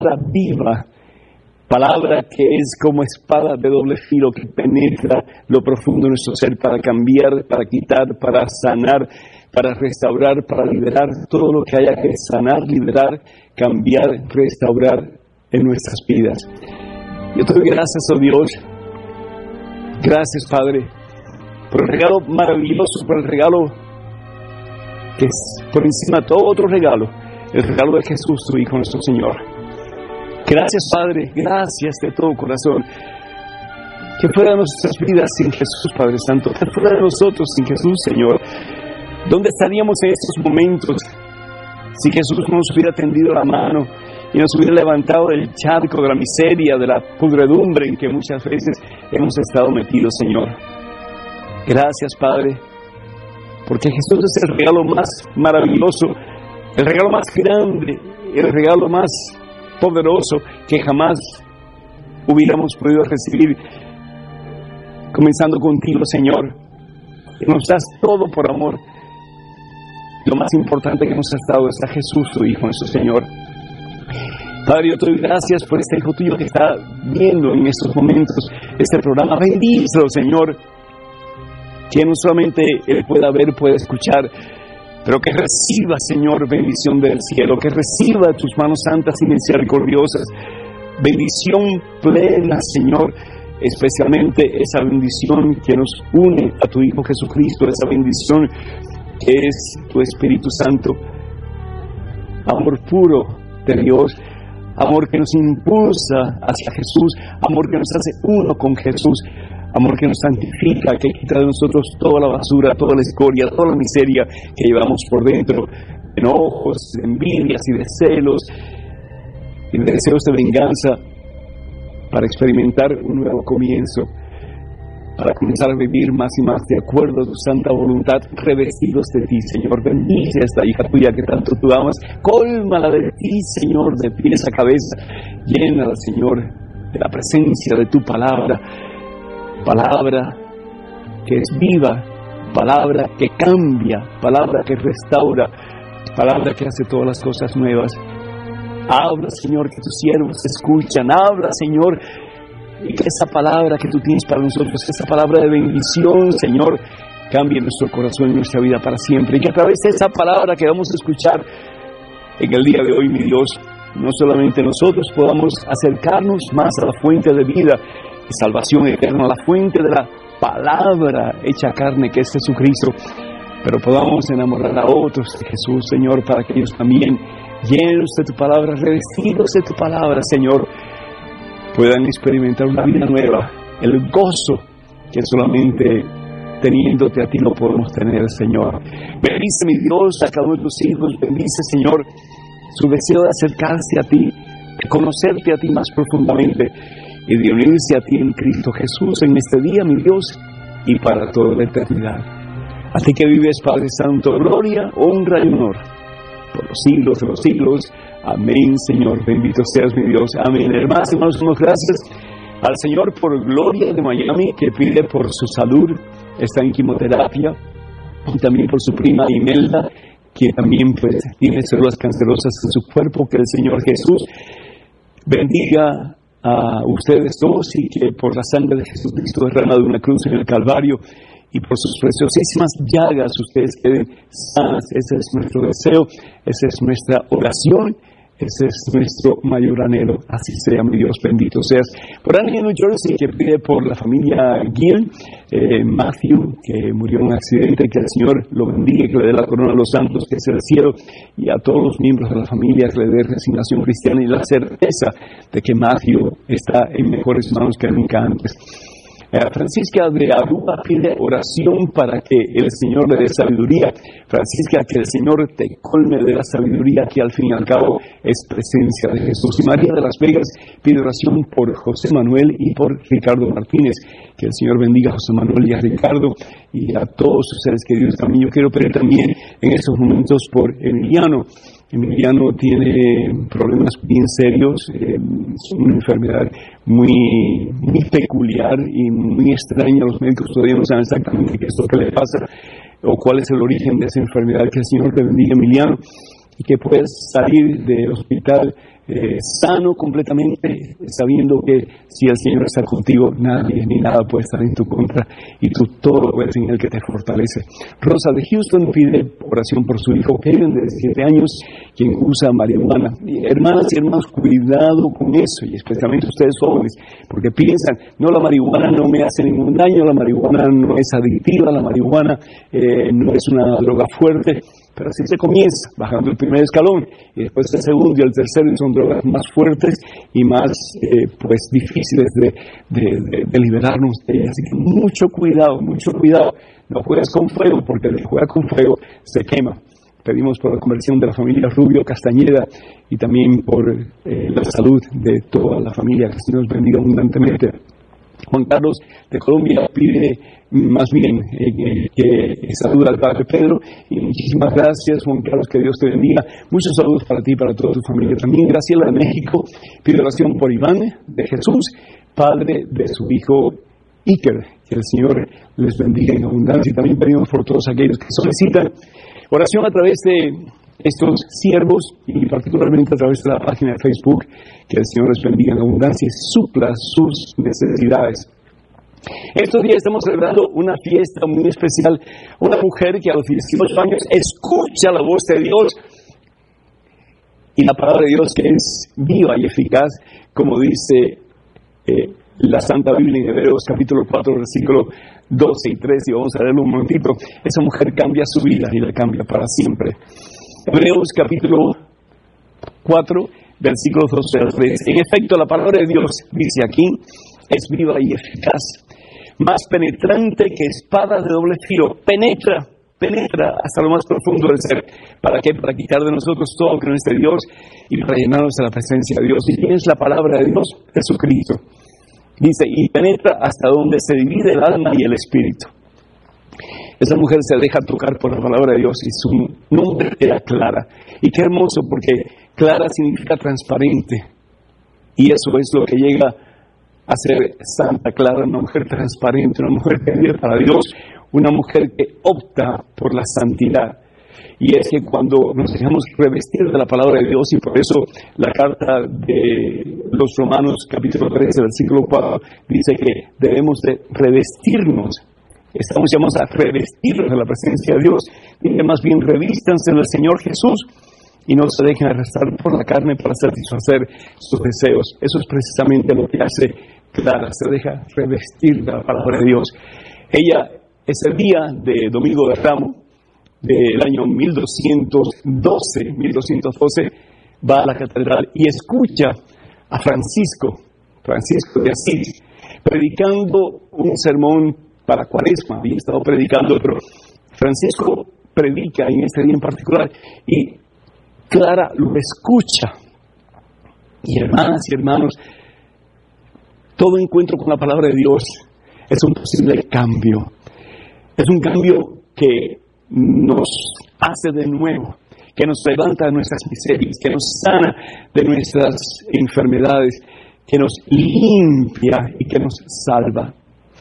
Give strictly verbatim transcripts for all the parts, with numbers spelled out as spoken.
palabra viva, palabra que es como espada de doble filo que penetra lo profundo de nuestro ser para cambiar, para quitar, para sanar, para restaurar, para liberar todo lo que haya que sanar, liberar, cambiar, restaurar en nuestras vidas. Yo te doy gracias, oh Dios. Gracias, Padre, por el regalo maravilloso, por el regalo que es por encima de todo otro regalo, el regalo de Jesús, tu Hijo, nuestro Señor. Gracias, Padre, gracias de todo corazón. Que fuera de nuestras vidas sin Jesús, Padre Santo, que fuera de nosotros sin Jesús, Señor. ¿Dónde estaríamos en estos momentos si Jesús no nos hubiera tendido la mano y nos hubiera levantado del charco de la miseria, de la pudredumbre en que muchas veces hemos estado metidos, Señor? Gracias, Padre, porque Jesús es el regalo más maravilloso, el regalo más grande, el regalo más poderoso que jamás hubiéramos podido recibir, comenzando contigo, Señor. Nos das todo por amor. Lo más importante que nos has dado es a Jesús, tu Hijo, nuestro Señor. Padre, yo te doy gracias por este hijo tuyo que está viendo en estos momentos este programa. Bendícelo, Señor, que no solamente él pueda ver, pueda escuchar, pero que reciba, Señor, bendición del cielo, que reciba tus manos santas y misericordiosas, bendición plena, Señor, especialmente esa bendición que nos une a tu Hijo Jesucristo, esa bendición que es tu Espíritu Santo, amor puro de Dios, amor que nos impulsa hacia Jesús, amor que nos hace uno con Jesús, amor que nos santifica, que quita de nosotros toda la basura, toda la escoria, toda la miseria que llevamos por dentro, enojos, envidias y de celos, y de deseos de venganza, para experimentar un nuevo comienzo, para comenzar a vivir más y más de acuerdo a tu santa voluntad, revestidos de ti, Señor. Bendice a esta hija tuya que tanto tú amas, cólmala de ti, Señor, de pies a cabeza, llénala, Señor, de la presencia de tu palabra, palabra que es viva, palabra que cambia, palabra que restaura, palabra que hace todas las cosas nuevas. Habla, Señor, que tus siervos escuchan. Habla, Señor, y que esa palabra que tú tienes para nosotros, esa palabra de bendición, Señor, cambie nuestro corazón y nuestra vida para siempre. Y que a través de esa palabra que vamos a escuchar en el día de hoy, mi Dios, no solamente nosotros podamos acercarnos más a la fuente de vida y salvación eterna, a la fuente de la palabra hecha carne que es Jesucristo, pero podamos enamorar a otros de Jesús, Señor, para que ellos también, llenos de tu palabra, revestidos de tu palabra, Señor, puedan experimentar una vida nueva, el gozo que solamente teniéndote a ti no podemos tener, Señor. Bendice, mi Dios, a cada uno de tus hijos. Bendice, Señor, su deseo de acercarse a ti, de conocerte a ti más profundamente y de unirse a ti en Cristo Jesús en este día, mi Dios, y para toda la eternidad. A ti que vives, Padre Santo, gloria, honra y honor por los siglos de los siglos. Amén, Señor. Bendito seas, mi Dios. Amén. Hermanos, hermanos, damos gracias al Señor por Gloria de Miami, que pide por su salud, está en quimioterapia, y también por su prima Imelda, que también pues tiene células cancerosas en su cuerpo. Que el Señor Jesús bendiga a ustedes dos y que por la sangre de Jesucristo derramada de una cruz en el Calvario y por sus preciosísimas llagas ustedes queden sanas. Ese es nuestro deseo, esa es nuestra oración, ese es nuestro mayor anhelo. Así sea, mi Dios, bendito seas. Por Annie en New Jersey, que pide por la familia Gill, eh, Matthew, que murió en un accidente, que el Señor lo bendiga, que le dé la corona a los santos, que es el cielo, y a todos los miembros de la familia, que le dé resignación cristiana y la certeza de que Matthew está en mejores manos que nunca antes. Francisca de Aruba pide oración para que el Señor le dé sabiduría. Francisca, que el Señor te colme de la sabiduría que al fin y al cabo es presencia de Jesús. Y María de Las Vegas pide oración por José Manuel y por Ricardo Martínez. Que el Señor bendiga a José Manuel y a Ricardo y a todos sus seres queridos también. Yo quiero pedir también en estos momentos por Emiliano. Emiliano tiene problemas bien serios, eh, es una enfermedad muy, muy peculiar y muy extraña. Los médicos todavía no saben exactamente qué es lo que le pasa o cuál es el origen de esa enfermedad. Que el Señor te bendiga, Emiliano, y que puedas salir del hospital eh, sano completamente, sabiendo que si el Señor está contigo, nadie ni nada puede estar en tu contra, y tú todo lo puedes en el que te fortalece. Rosa de Houston pide oración por su hijo Kevin, de siete años, quien usa marihuana. Y, hermanas y hermanos, cuidado con eso, y especialmente ustedes jóvenes, porque piensan, no, la marihuana no me hace ningún daño, la marihuana no es adictiva, la marihuana eh, no es una droga fuerte. Pero así se comienza, bajando el primer escalón, y después el segundo y el tercero, y son drogas más fuertes y más eh, pues difíciles de, de, de, de liberarnos de ellas. Así que mucho cuidado, mucho cuidado. No juegues con fuego, porque el que juega con fuego se quema. Pedimos por la conversión de la familia Rubio Castañeda y también por eh, la salud de toda la familia, que se nos bendiga abundantemente. Juan Carlos de Colombia pide más bien eh, que saluda al Padre Pedro, y muchísimas gracias, Juan Carlos, que Dios te bendiga. Muchos saludos para ti y para toda tu familia. También Graciela de México pide oración por Iván de Jesús, padre de su hijo Iker, que el Señor les bendiga en abundancia. Y también pedimos por todos aquellos que solicitan oración a través de estos siervos, y particularmente a través de la página de Facebook, que el Señor les bendiga en abundancia y supla sus necesidades. Estos días estamos celebrando una fiesta muy especial. Una mujer que a los dieciocho años escucha la voz de Dios, y la palabra de Dios, que es viva y eficaz, como dice eh, la Santa Biblia en Hebreos capítulo cuatro, versículo doce y trece, y vamos a leerlo un momentito. Esa mujer cambia su vida y la cambia para siempre. Hebreos capítulo cuatro, versículos doce al trece. En efecto, la palabra de Dios, dice aquí, es viva y eficaz, más penetrante que espada de doble filo. Penetra, penetra hasta lo más profundo del ser. ¿Para qué? Para quitar de nosotros todo lo que no es de Dios y para llenarnos de la presencia de Dios. ¿Y quién es la palabra de Dios? Jesucristo. Dice, y penetra hasta donde se divide el alma y el espíritu. Esa mujer se deja tocar por la palabra de Dios, y su nombre era Clara. Y qué hermoso, porque Clara significa transparente. Y eso es lo que llega a ser Santa Clara, una mujer transparente, una mujer que vive para Dios, una mujer que opta por la santidad. Y es que cuando nos dejamos revestir de la palabra de Dios, y por eso la carta de los Romanos capítulo trece, versículo cuatro, dice que debemos de revestirnos. Estamos llamados a revestirnos de la presencia de Dios. Dice más bien, revístanse del Señor Jesús y no se dejen arrastrar por la carne para satisfacer sus deseos. Eso es precisamente lo que hace Clara, se deja revestir de la palabra de Dios. Ella, ese día de Domingo de Ramos del año mil doscientos doce, va a la catedral y escucha a Francisco, Francisco de Asís, predicando un sermón para Cuaresma. Había estado predicando, pero Francisco predica en este día en particular, y Clara lo escucha. Y hermanas y hermanos, todo encuentro con la palabra de Dios es un posible cambio. Es un cambio que nos hace de nuevo, que nos levanta de nuestras miserias, que nos sana de nuestras enfermedades, que nos limpia y que nos salva.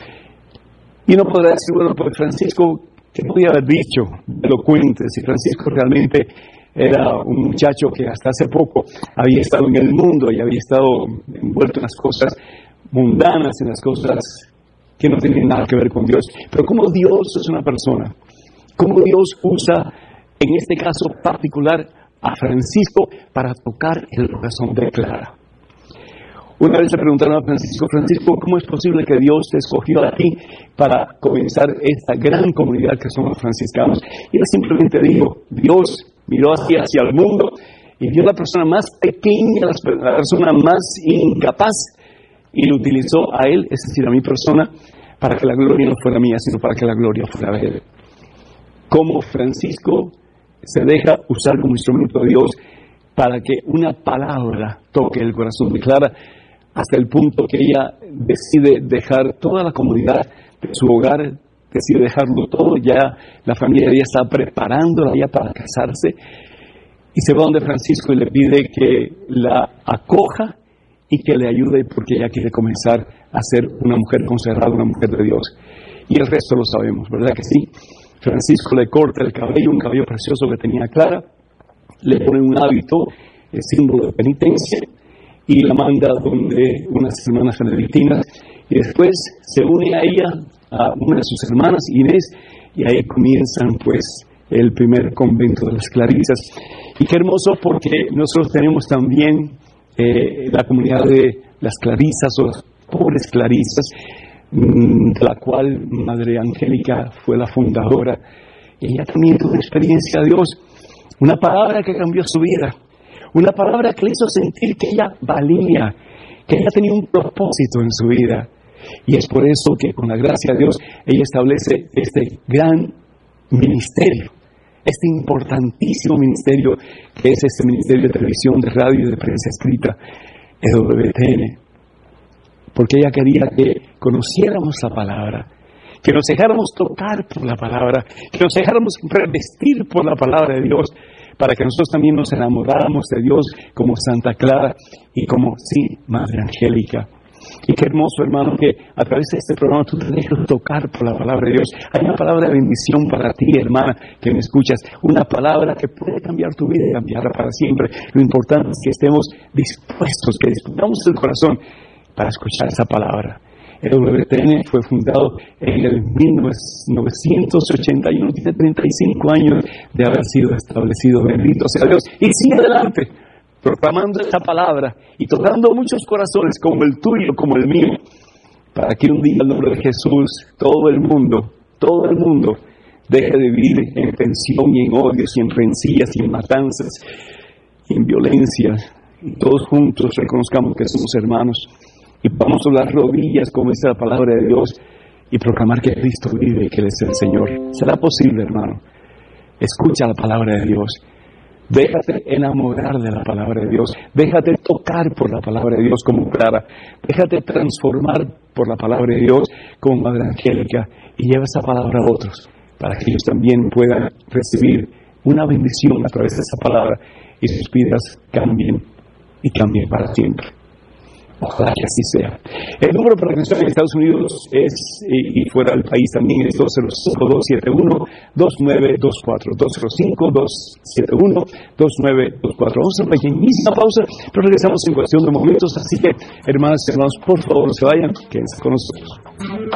Y uno podrá decir, bueno, pues Francisco, ¿qué podía haber dicho? Elocuente, si Francisco realmente era un muchacho que hasta hace poco había estado en el mundo y había estado envuelto en las cosas mundanas, en las cosas que no tienen nada que ver con Dios. Pero ¿cómo Dios es una persona? ¿Cómo Dios usa, en este caso particular, a Francisco para tocar el corazón de Clara? Una vez le preguntaron a Francisco, Francisco, ¿cómo es posible que Dios te escogió a ti para comenzar esta gran comunidad que somos los franciscanos? Y él simplemente dijo, Dios miró hacia, hacia el mundo y vio a la persona más pequeña, la persona más incapaz, y lo utilizó a él, es decir, a mi persona, para que la gloria no fuera mía, sino para que la gloria fuera de él. Cómo Francisco se deja usar como instrumento de Dios para que una palabra toque el corazón de Clara, hasta el punto que ella decide dejar toda la comunidad de su hogar, decide dejarlo todo. Ya la familia ya está preparándola ya para casarse, y se va donde Francisco y le pide que la acoja y que le ayude, porque ella quiere comenzar a ser una mujer consagrada, una mujer de Dios. Y el resto lo sabemos, ¿verdad que sí? Francisco le corta el cabello, un cabello precioso que tenía Clara, le pone un hábito el símbolo de penitencia, y la manda donde unas hermanas benedictinas, y después se une a ella, a una de sus hermanas, Inés, y ahí comienzan pues el primer convento de las Clarisas. Y qué hermoso, porque nosotros tenemos también eh, la comunidad de las Clarisas o las pobres Clarisas, mmm, de la cual Madre Angélica fue la fundadora. Ella también tuvo experiencia de Dios, una palabra que cambió su vida, una palabra que le hizo sentir que ella valía, que ella tenía un propósito en su vida. Y es por eso que con la gracia de Dios ella establece este gran ministerio, este importantísimo ministerio que es este ministerio de televisión, de radio y de prensa escrita, E W T N, porque ella quería que conociéramos la palabra, que nos dejáramos tocar por la palabra, que nos dejáramos revestir por la palabra de Dios, para que nosotros también nos enamoráramos de Dios como Santa Clara y como, sí, Madre Angélica. Y qué hermoso, hermano, que a través de este programa tú te dejes tocar por la palabra de Dios. Hay una palabra de bendición para ti, hermana, que me escuchas. Una palabra que puede cambiar tu vida y cambiarla para siempre. Lo importante es que estemos dispuestos, que dispongamos el corazón para escuchar esa palabra. El E W T N fue fundado en el mil novecientos ochenta y uno, tiene treinta y cinco años de haber sido establecido. Bendito sea Dios. Y sigue adelante, proclamando esa palabra y tocando muchos corazones como el tuyo, como el mío, para que un día, en el nombre de Jesús, todo el mundo, todo el mundo deje de vivir en tensión y en odios y en rencillas y en matanzas y en violencias, y todos juntos reconozcamos que somos hermanos y vamos a las rodillas, como dice la palabra de Dios, y proclamar que Cristo vive y que Él es el Señor. Será posible, hermano. Escucha la palabra de Dios. Déjate enamorar de la palabra de Dios. Déjate tocar por la palabra de Dios como Clara. Déjate transformar por la palabra de Dios como Madre Angélica. Y lleva esa palabra a otros, para que ellos también puedan recibir una bendición a través de esa palabra y sus vidas cambien y cambien para siempre. Ojalá que así sea. El número para conectar en Estados Unidos es, y, y fuera del país también, es dos cero cinco, dos siete uno, dos nueve dos cuatro, dos cero cinco, dos siete uno, dos nueve dos cuatro. Vamos a una pequeñísima pausa, pero regresamos en cuestión de momentos, así que, hermanas y hermanos, por favor, no se vayan, quédense con nosotros.